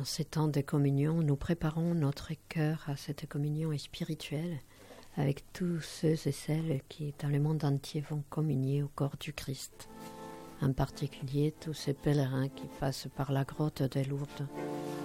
En ces temps de communion, nous préparons notre cœur à cette communion spirituelle avec tous ceux et celles qui, dans le monde entier, vont communier au corps du Christ. En particulier, tous ces pèlerins qui passent par la grotte de Lourdes